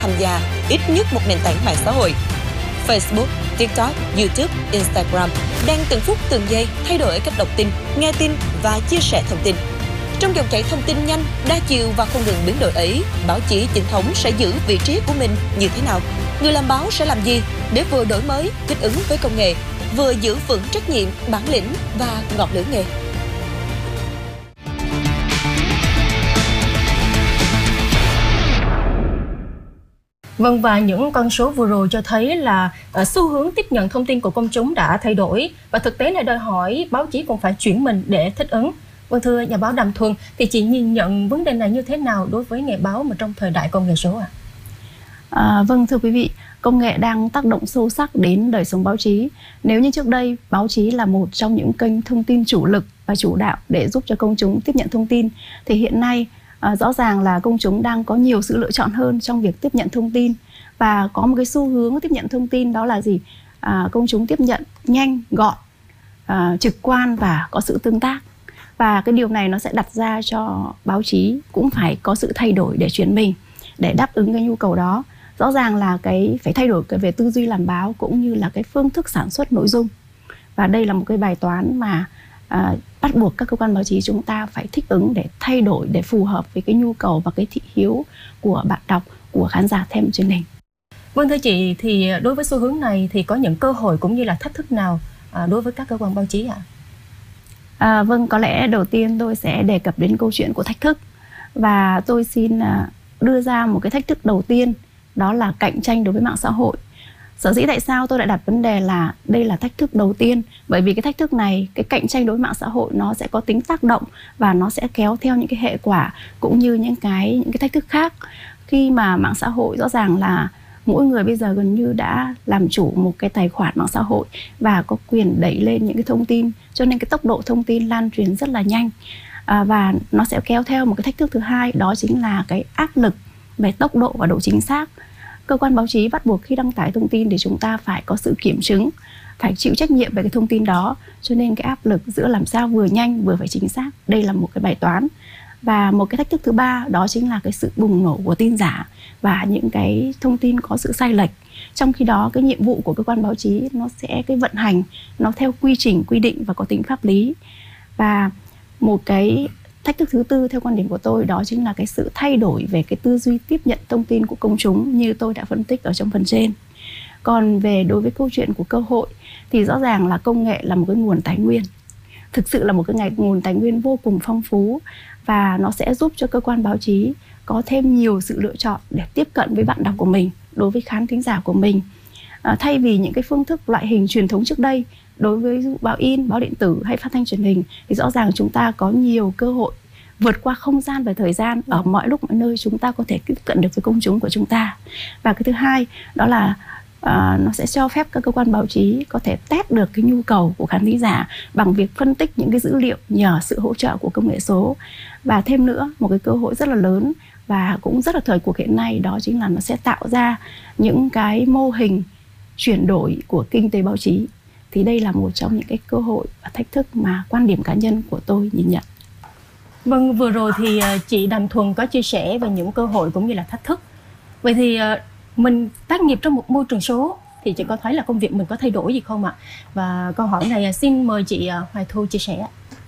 tham gia ít nhất một nền tảng mạng xã hội. Facebook, TikTok, YouTube, Instagram đang từng phút từng giây thay đổi cách đọc tin, nghe tin và chia sẻ thông tin. Trong dòng chảy thông tin nhanh, đa chiều và không ngừng biến đổi ấy, báo chí chính thống sẽ giữ vị trí của mình như thế nào? Người làm báo sẽ làm gì để vừa đổi mới, thích ứng với công nghệ, vừa giữ vững trách nhiệm, bản lĩnh và ngọn lửa nghề? Vâng, và những con số vừa rồi cho thấy là xu hướng tiếp nhận thông tin của công chúng đã thay đổi và thực tế này đòi hỏi báo chí cũng phải chuyển mình để thích ứng. Vâng, thưa nhà báo Đàm Thuần, thì chị nhìn nhận vấn đề này như thế nào đối với nghề báo mà trong thời đại công nghệ số ạ? Vâng, thưa quý vị, công nghệ đang tác động sâu sắc đến đời sống báo chí. Nếu như trước đây, báo chí là một trong những kênh thông tin chủ lực và chủ đạo để giúp cho công chúng tiếp nhận thông tin, thì hiện nay rõ ràng là công chúng đang có nhiều sự lựa chọn hơn trong việc tiếp nhận thông tin. Và có một cái xu hướng tiếp nhận thông tin đó là gì? Công chúng tiếp nhận nhanh, gọn, trực quan và có sự tương tác. Và cái điều này nó sẽ đặt ra cho báo chí cũng phải có sự thay đổi để chuyển mình, để đáp ứng cái nhu cầu đó. Rõ ràng là phải thay đổi về tư duy làm báo cũng như là cái phương thức sản xuất nội dung. Và đây là một cái bài toán mà bắt buộc các cơ quan báo chí chúng ta phải thích ứng để thay đổi, để phù hợp với cái nhu cầu và cái thị hiếu của bạn đọc, của khán giả xem truyền hình. Vâng, thưa chị, thì đối với xu hướng này thì có những cơ hội cũng như là thách thức nào đối với các cơ quan báo chí ạ? Vâng, có lẽ đầu tiên tôi sẽ đề cập đến câu chuyện của thách thức. Và tôi xin đưa ra một cái thách thức đầu tiên, đó là cạnh tranh đối với mạng xã hội. Sở dĩ tại sao tôi lại đặt vấn đề là đây là thách thức đầu tiên? Bởi vì cái thách thức này, cái cạnh tranh đối với mạng xã hội nó sẽ có tính tác động và nó sẽ kéo theo những cái hệ quả cũng như những cái thách thức khác. Khi mà mạng xã hội rõ ràng là mỗi người bây giờ gần như đã làm chủ một cái tài khoản mạng xã hội và có quyền đẩy lên những cái thông tin, cho nên cái tốc độ thông tin lan truyền rất là nhanh. Và nó sẽ kéo theo một cái thách thức thứ hai, đó chính là cái áp lực về tốc độ và độ chính xác. Cơ quan báo chí bắt buộc khi đăng tải thông tin thì chúng ta phải có sự kiểm chứng, phải chịu trách nhiệm về cái thông tin đó. Cho nên cái áp lực giữa làm sao vừa nhanh vừa phải chính xác, đây là một cái bài toán. Và một cái thách thức thứ ba, đó chính là cái sự bùng nổ của tin giả và những cái thông tin có sự sai lệch. Trong khi đó cái nhiệm vụ của cơ quan báo chí nó sẽ cái vận hành nó theo quy trình, quy định và có tính pháp lý. Và một cái thách thức thứ tư theo quan điểm của tôi, đó chính là cái sự thay đổi về cái tư duy tiếp nhận thông tin của công chúng như tôi đã phân tích ở trong phần trên. Còn đối với câu chuyện của cơ hội thì rõ ràng là công nghệ là một cái nguồn tài nguyên. Thực sự là một cái nguồn tài nguyên vô cùng phong phú và nó sẽ giúp cho cơ quan báo chí có thêm nhiều sự lựa chọn để tiếp cận với bạn đọc của mình, đối với khán thính giả của mình. Thay vì những cái phương thức loại hình truyền thống trước đây, đối với báo in, báo điện tử hay phát thanh truyền hình, thì rõ ràng chúng ta có nhiều cơ hội vượt qua không gian và thời gian, ở mọi lúc mọi nơi chúng ta có thể tiếp cận được với công chúng của chúng ta. Và cái thứ hai đó là nó sẽ cho phép các cơ quan báo chí có thể test được cái nhu cầu của khán thính giả bằng việc phân tích những cái dữ liệu nhờ sự hỗ trợ của công nghệ số. Và thêm nữa, một cái cơ hội rất là lớn và cũng rất là thời cuộc hiện nay, đó chính là nó sẽ tạo ra những cái mô hình chuyển đổi của kinh tế báo chí. Thì đây là một trong những cái cơ hội và thách thức mà quan điểm cá nhân của tôi nhìn nhận. Vâng, vừa rồi thì chị Đàm Thuần có chia sẻ về những cơ hội cũng như là thách thức. Vậy thì mình tác nghiệp trong một môi trường số thì chị có thấy là công việc mình có thay đổi gì không ạ? Và câu hỏi này xin mời chị Hoài Thu chia sẻ.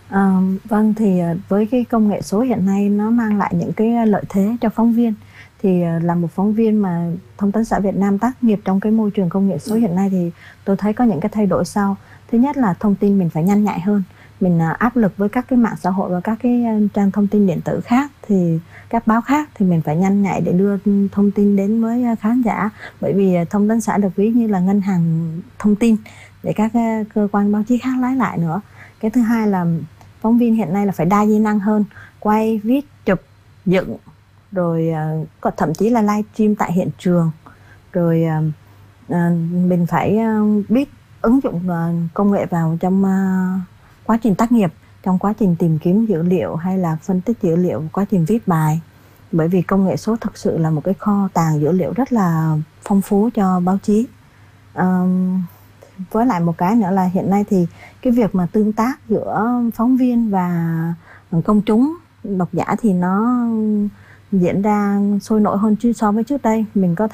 Vâng, thì với cái công nghệ số hiện nay nó mang lại những cái lợi thế cho phóng viên. Thì là một phóng viên mà Thông tấn xã Việt Nam tác nghiệp trong cái môi trường công nghệ số hiện nay thì tôi thấy có những cái thay đổi sau. Thứ nhất là thông tin mình phải nhanh nhạy hơn. Mình áp lực với các cái mạng xã hội và các cái trang thông tin điện tử khác, thì các báo khác thì mình phải nhanh nhạy để đưa thông tin đến với khán giả. Bởi vì Thông tấn xã được ví như là ngân hàng thông tin để các cơ quan báo chí khác lấy lại nữa. Cái thứ hai là phóng viên hiện nay là phải đa di năng hơn, quay, viết, chụp, dựng, rồi có thậm chí là live stream tại hiện trường. Rồi mình phải biết ứng dụng công nghệ vào trong quá trình tác nghiệp, trong quá trình tìm kiếm dữ liệu hay là phân tích dữ liệu, quá trình viết bài. Bởi vì công nghệ số thực sự là một cái kho tàng dữ liệu rất là phong phú cho báo chí. Với lại một cái nữa là hiện nay thì cái việc mà tương tác giữa phóng viên và công chúng, độc giả thì nó diễn ra sôi nổi hơn so với trước đây. Mình có